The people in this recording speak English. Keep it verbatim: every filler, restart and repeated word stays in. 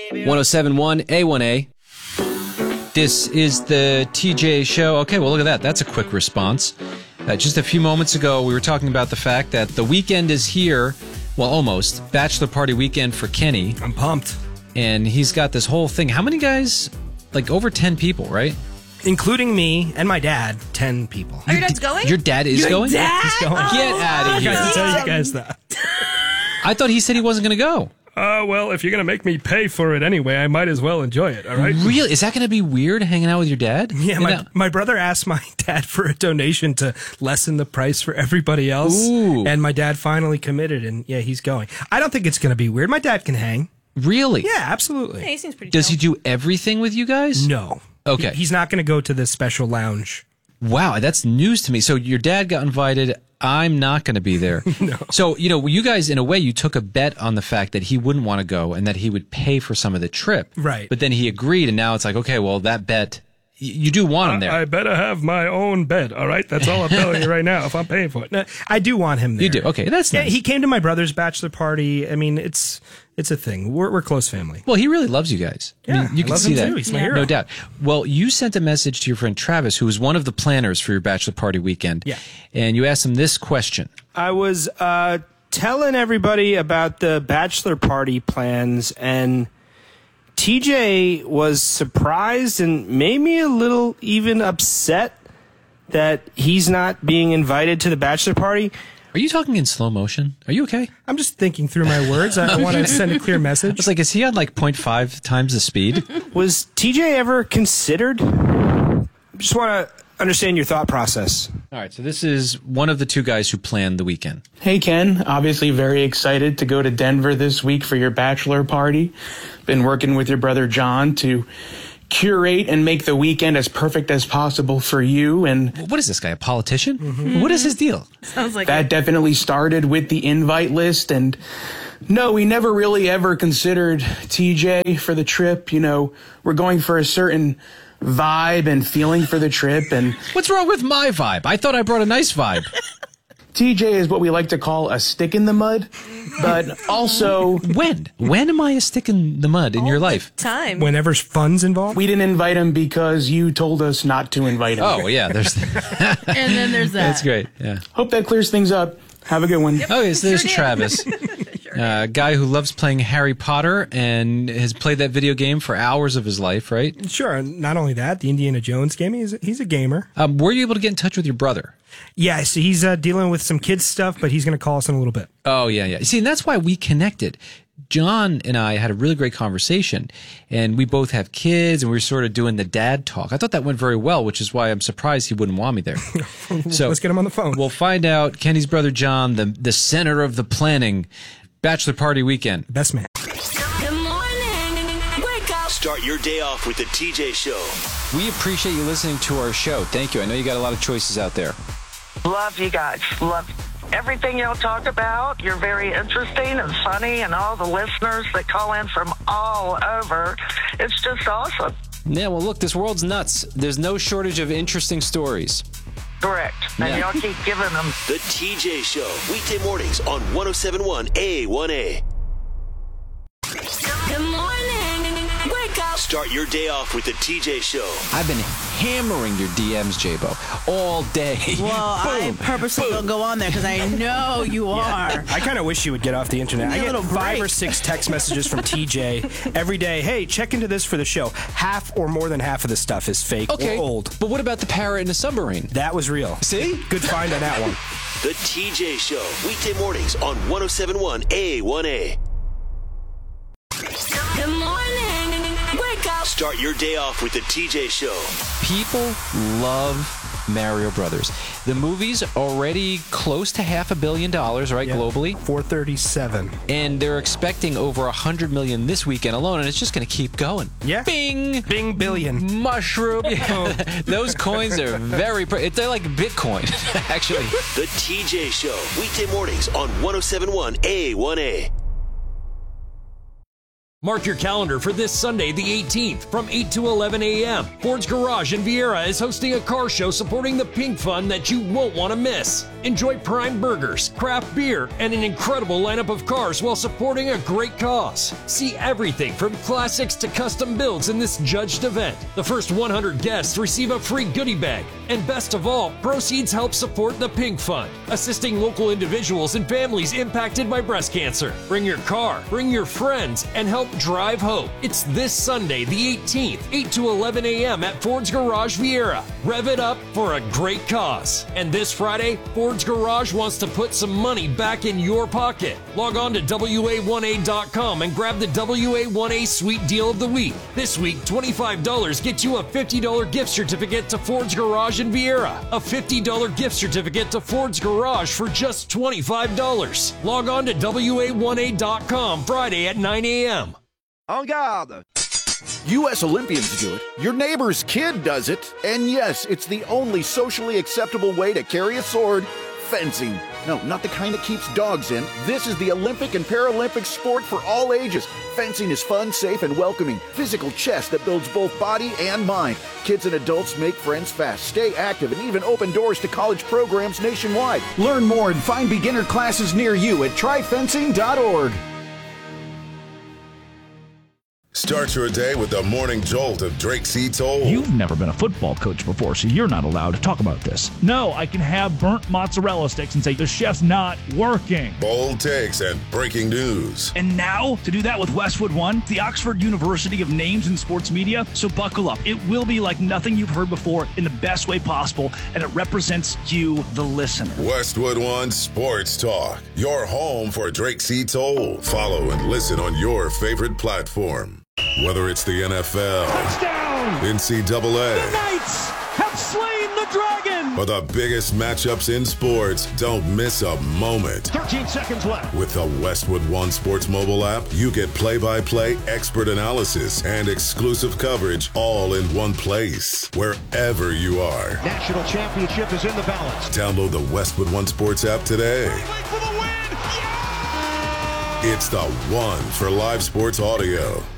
one oh seven point one A one A. This is the T J Show. Okay, well, look at that. That's a quick response. Uh, just a few moments ago, we were talking about the fact that the weekend is here. Well, almost. Bachelor party weekend for Kenny. I'm pumped. And he's got this whole thing. How many guys? Like over ten people, right? Including me and my dad, ten people. Oh, your dad's going? Your dad is Your going? dad? He's going. Oh, Get out of I here. got to tell you guys that. I thought he said he wasn't going to go. Uh, well, if you're going to make me pay for it anyway, I might as well enjoy it, all right? Really? Is that going to be weird hanging out with your dad? Yeah, You my, know- my brother asked my dad for a donation to lessen the price for everybody else. Ooh. And my dad finally committed, and yeah, he's going. I don't think it's going to be weird. My dad can hang. Really? Yeah, absolutely. Hey, he seems pretty Does he chill. do everything with you guys? No. Okay. He- he's not going to go to the special lounge. Wow, that's news to me. So your dad got invited. I'm not going to be there. No. So, you know, you guys, in a way, you took a bet on the fact that he wouldn't want to go and that he would pay for some of the trip. Right. But then he agreed, and now it's like, okay, well, that bet, y- you do want him there. I better have my own bed, all right? That's all I'm telling you right now, if I'm paying for it. No, I do want him there. You do? Okay, that's Yeah, nice. he came to my brother's bachelor party. I mean, it's it's a thing. We're, we're close family. Well, he really loves you guys. I Yeah, mean, you I can love see him that. too. He's my Yeah. hero. No doubt. Well, you sent a message to your friend Travis, who was one of the planners for your bachelor party weekend. Yeah. And you asked him this question. I was uh, telling everybody about the bachelor party plans, and T J was surprised and made me a little even upset that he's not being invited to the bachelor party. Are you talking in slow motion? Are you okay? I'm just thinking through my words. I, I want to send a clear message. It's like, is he on like zero point five times the speed? Was T J ever considered? Just want to understand your thought process. All right, so this is one of the two guys who planned the weekend. Hey, Ken. Obviously very excited to go to Denver this week for your bachelor party. Been working with your brother John to curate and make the weekend as perfect as possible for you. And What is this guy, a politician? Mm-hmm. What is his deal? Sounds like that definitely started with the invite list. And no, we never really ever considered T J for the trip. You know, we're going for a certain vibe and feeling for the trip. And What's wrong with my vibe? I thought I brought a nice vibe. T J is what we like to call a stick in the mud, but also When? When am I a stick in the mud in your life? time. Whenever fun's involved. we didn't invite him because you told us not to invite him. Oh, yeah, there's. And then there's that. That's great. Yeah. Hope that clears things up. Have a good one. Okay, so there's Sure did. Travis, a guy who loves playing Harry Potter and has played that video game for hours of his life, right? Sure. and Not only that, the Indiana Jones game, he's a, he's a gamer. Um, were you able to get in touch with your brother? Yeah, so he's uh, dealing with some kids stuff, but he's going to call us in a little bit. Oh, yeah, yeah. See, and that's why we connected. John and I had a really great conversation, and we both have kids, and we were sort of doing the dad talk. I thought that went very well, which is why I'm surprised he wouldn't want me there. So Let's get him on the phone. We'll find out. Kenny's brother John, the the center of the planning, bachelor party weekend. Best man. Good morning. Wake up. Start your day off with the T J Show. We appreciate you listening to our show. Thank you. I know you got a lot of choices out there. Love you guys. Love everything y'all talk about. You're very interesting and funny, and all the listeners that call in from all over. It's just awesome. Yeah, well, look, this world's nuts. There's no shortage of interesting stories. Correct. And Yeah. y'all keep giving them. The T J Show. Weekday mornings on one oh seven point one A one A. Good morning. Wake up. Start your day off with the T J Show. I've been hammering your D Ms, J-Bo, all day. Well, I purposely don't go on there because I know you are. I kind of wish you would get off the internet. Give me I a get little five break. or six text messages from T J every day. Hey, check into this for the show. Half or more than half of the stuff is fake Okay, or old. but what about the parrot in the submarine? That was real. See? Good find on that one. The T J Show. Weekday mornings on one oh seven point one A one A. Good morning. Wake up. Start your day off with the T J Show. People love Mario Brothers. The movie's already close to half a billion dollars, right, globally? four thirty-seven. And they're expecting over a hundred million this weekend alone, and it's just going to keep going. Yeah. Bing! Bing billion. Mushroom. Those coins are very, pre- they're like Bitcoin, actually. The T J Show. Weekday mornings on one oh seven point one A one A. Mark your calendar for this Sunday, the eighteenth, from eight to eleven a.m. Ford's Garage in Vieira is hosting a car show supporting the Pink Fund that you won't want to miss. Enjoy prime burgers, craft beer, and an incredible lineup of cars while supporting a great cause. See everything from classics to custom builds in this judged event. The first one hundred guests receive a free goodie bag. And best of all, proceeds help support the Pink Fund, assisting local individuals and families impacted by breast cancer. Bring your car, bring your friends, and help drive hope. It's this Sunday, the eighteenth, eight to eleven a.m. at Ford's Garage Vieira. Rev it up for a great cause. And this Friday, Ford's Garage wants to put some money back in your pocket. Log on to W A one A dot com and grab the W A one A Sweet Deal of the Week. This week, twenty-five dollars gets you a fifty dollars gift certificate to Ford's Garage in Vieira. A fifty dollars gift certificate to Ford's Garage for just twenty-five dollars. Log on to W A one A dot com Friday at nine a.m. En garde! U S Olympians do it, your neighbor's kid does it, and yes, it's the only socially acceptable way to carry a sword, fencing. No, not the kind that keeps dogs in. This is the Olympic and Paralympic sport for all ages. Fencing is fun, safe, and welcoming. Physical chess that builds both body and mind. Kids and adults make friends fast, stay active, and even open doors to college programs nationwide. Learn more and find beginner classes near you at try fencing dot org. Start your day with the morning jolt of Drake C. Toll. You've never been a football coach before, so you're not allowed to talk about this. No, I can have burnt mozzarella sticks and say, the chef's not working. Bold takes and breaking news. And now, to do that with Westwood One, the Oxford University of names in sports media, so buckle up. It will be like nothing you've heard before in the best way possible, and it represents you, the listener. Westwood One Sports Talk, your home for Drake C. Toll. Follow and listen on your favorite platform. Whether it's the N F L, touchdown, N C double A, the Knights have slain the dragon, or the biggest matchups in sports, don't miss a moment. thirteen seconds left. With the Westwood One Sports mobile app, you get play-by-play expert analysis and exclusive coverage all in one place, wherever you are. National championship is in the balance. Download the Westwood One Sports app today. For the win. Yeah! It's the one for live sports audio.